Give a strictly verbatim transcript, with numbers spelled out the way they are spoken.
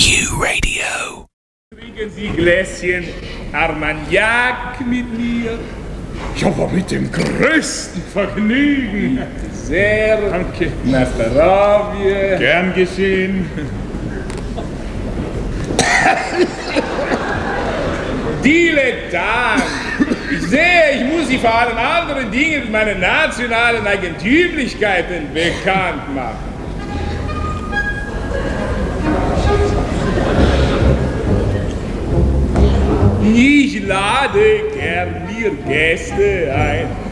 Q-Radio. Trinken Sie Gläschen Armagnac mit mir? Ja, aber mit dem größten Vergnügen. Sehr. Danke. Na, zdravie. Gern geschehen. Dilettant! Ich sehe, ich muss Sie vor allen anderen Dingen mit meinen nationalen Eigentümlichkeiten bekannt machen. Ich lade gern mir Gäste ein.